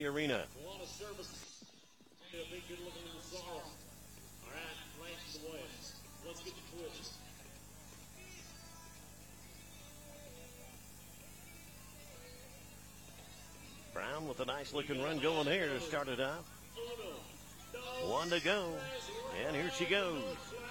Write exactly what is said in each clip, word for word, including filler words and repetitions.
Arena. A lot of service. A big good looking little sorrow. All right, flanks away. Let's get the twist. Brown with a nice looking run going here to start it up. One to go. And here she goes.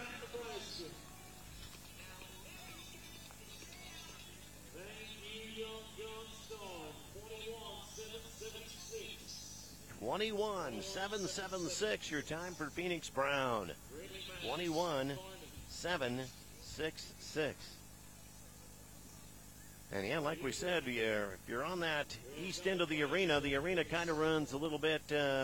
twenty-one seven seven six, your time for Phoenix Brown. twenty-one seven six six. And yeah, like we said, you're, if you're on that east end of the arena, the arena kind of runs a little bit uh,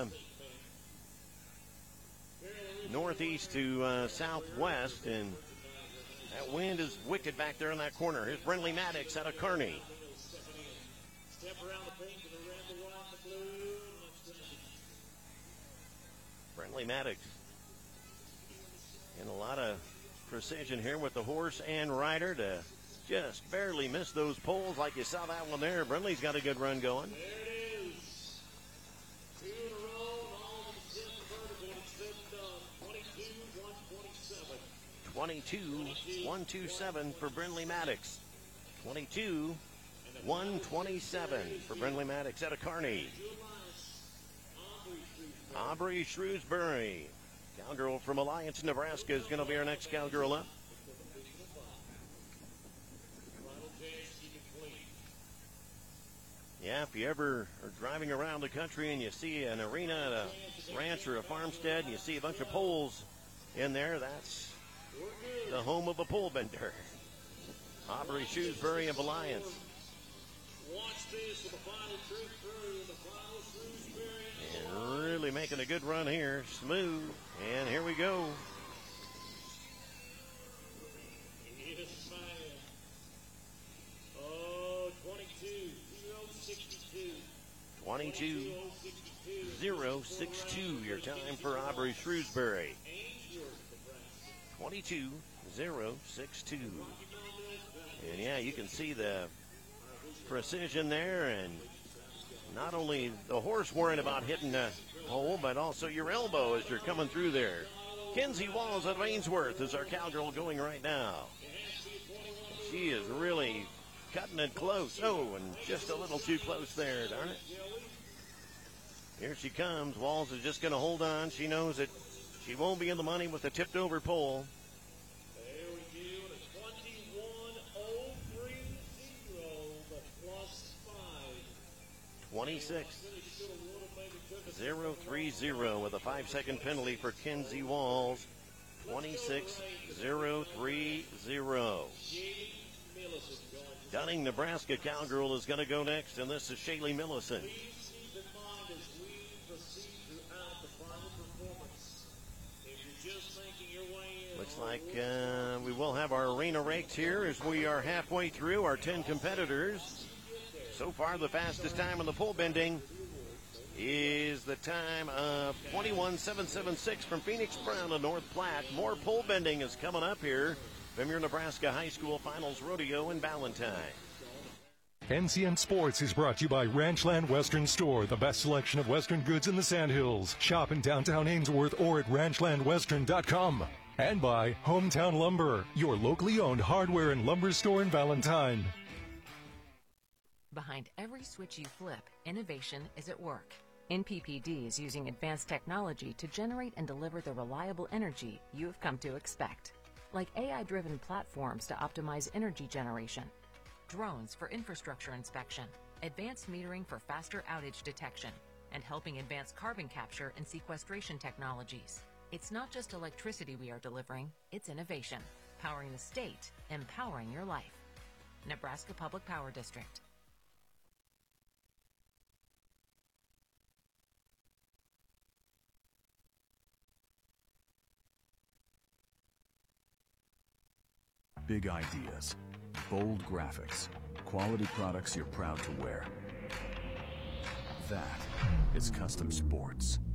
northeast to uh, southwest, and that wind is wicked back there in that corner. Here's Brinley Maddox out of Kearney. Step around the pink to the red, the white, the blue. Brinley Maddox in a lot of precision here with the horse and rider to just barely miss those poles like you saw that one there. Brinley's got a good run going. There it is. Two in a row, and all of them sit vertical. It's been done. twenty-two one twenty-seven. twenty-two one twenty-seven for Brinley Maddox. twenty-two one twenty-seven for Brinley Maddox out of Kearney. Aubrey Shrewsbury, cowgirl from Alliance, Nebraska, is going to be our next cowgirl up. Yeah, if you ever are driving around the country and you see an arena at a ranch or a farmstead and you see a bunch of poles in there, that's the home of a pole bender. Aubrey Shrewsbury of Alliance. Watch this with the final truth through the final Shrewsbury. And really making a good run here. Smooth. And here we go. Yes, man. Oh, twenty-two zero sixty-two. twenty-two zero sixty-two, your time for Aubrey Shrewsbury. twenty-two zero sixty-two. And yeah, you can see the precision there, and not only the horse worrying about hitting the hole, but also your elbow as you're coming through there. Kenzie Walls of Ainsworth is our cowgirl going right now. She is really cutting it close. Oh, and just a little too close there, darn it. Here she comes. Walls is just going to hold on. She knows that she won't be in the money with the tipped over pole. There we go, a twenty-one oh three oh, the plus five. twenty-six zero thirty with a five-second penalty for Kenzie Walls. twenty-six zero thirty. Dunning, Nebraska cowgirl is going to go next, and this is Shaylee Millicent. Looks like uh, we will have our arena raked here as we are halfway through our ten competitors. So far, the fastest time in the pole bending is the time of twenty-one seven seventy-six from Phoenix Brown to North Platte. More pole bending is coming up here from your Nebraska High School Finals Rodeo in Ballantyne. N C N Sports is brought to you by Ranchland Western Store, the best selection of Western goods in the Sandhills. Shop in downtown Ainsworth or at ranchland western dot com. And by Hometown Lumber, your locally owned hardware and lumber store in Ballantyne. Behind every switch you flip, innovation is at work. N P P D is using advanced technology to generate and deliver the reliable energy you've come to expect. Like A I-driven platforms to optimize energy generation, drones for infrastructure inspection, advanced metering for faster outage detection, and helping advance carbon capture and sequestration technologies. It's not just electricity we are delivering, it's innovation, powering the state, empowering your life. Nebraska Public Power District. Big ideas, bold graphics, quality products you're proud to wear. That is Custom Sports.